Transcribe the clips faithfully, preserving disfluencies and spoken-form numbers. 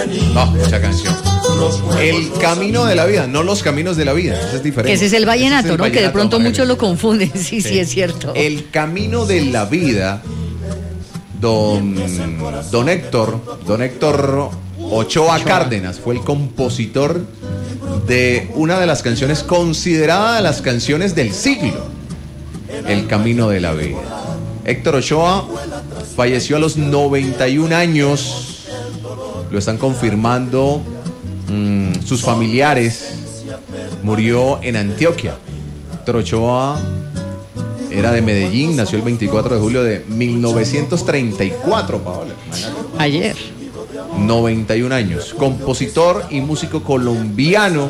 No, mucha canción. El camino de la vida, no los caminos de la vida, eso es diferente. Que ese es el vallenato, es el ¿no? Vallenato, que de pronto María muchos lo confunden, sí, sí, sí, es cierto. El camino de la vida, don, don Héctor, don Héctor Ochoa, Ochoa Cárdenas, fue el compositor de una de las canciones consideradas las canciones del siglo, El camino de la vida. Héctor Ochoa falleció a los noventa y un años, lo están confirmando mmm, sus familiares, murió en Antioquia. Héctor Ochoa era de Medellín, nació el veinticuatro de julio de mil novecientos treinta y cuatro, Paola. Ayer. noventa y un años, compositor y músico colombiano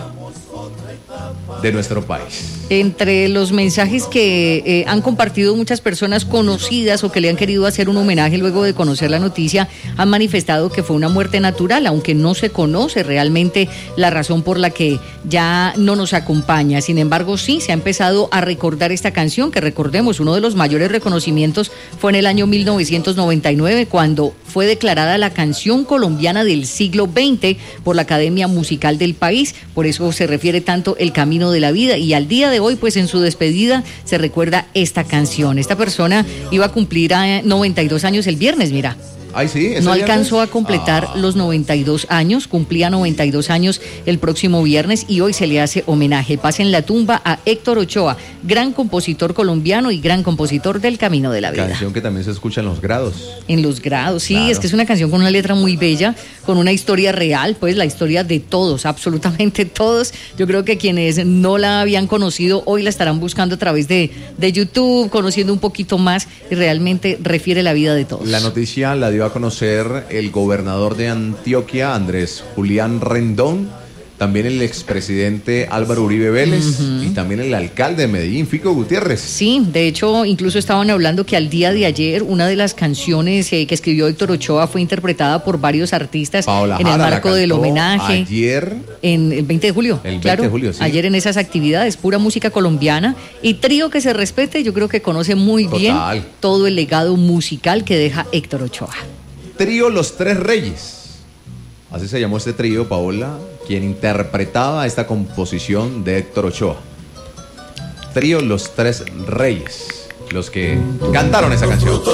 de nuestro país. Entre los mensajes que eh, han compartido muchas personas conocidas o que le han querido hacer un homenaje luego de conocer la noticia, han manifestado que fue una muerte natural, aunque no se conoce realmente la razón por la que ya no nos acompaña. Sin embargo, sí, se ha empezado a recordar esta canción, que recordemos, uno de los mayores reconocimientos fue en el año mil novecientos noventa y nueve, cuando fue declarada la canción colombiana del siglo veinte por la Academia Musical del país. Por eso se refiere tanto El camino de la vida, y al día de hoy, pues en su despedida se recuerda esta canción. Esta persona iba a cumplir a noventa y dos años el viernes, mira. Ay, sí, no alcanzó viernes? a completar ah. los noventa y dos años, cumplía noventa y dos años el próximo viernes, y hoy se le hace homenaje. Paz en la tumba a Héctor Ochoa, gran compositor colombiano y gran compositor del Camino de la Vida. Canción que también se escucha en Los Grados. En Los Grados, sí, claro. Es que es una canción con una letra muy bella, con una historia real, pues la historia de todos, absolutamente todos. Yo creo que quienes no la habían conocido hoy la estarán buscando a través de, de YouTube, conociendo un poquito más, y realmente refiere la vida de todos. La noticia la dio a conocer el gobernador de Antioquia, Andrés Julián Rendón, también el expresidente Álvaro Uribe Vélez, uh-huh. y también el alcalde de Medellín, Fico Gutiérrez. Sí, de hecho, incluso estaban hablando que al día de ayer una de las canciones eh, que escribió Héctor Ochoa fue interpretada por varios artistas Paola en el Jara marco del homenaje. Ayer. En el veinte de julio. El veinte claro, de julio, sí. Ayer en esas actividades, pura música colombiana y trío que se respete. Yo creo que conoce muy Total. bien todo el legado musical que deja Héctor Ochoa. Trío Los Tres Reyes. Así se llamó este trío, Paola, quien interpretaba esta composición de Héctor Ochoa. Trío Los Tres Reyes, los que cantaron esa canción.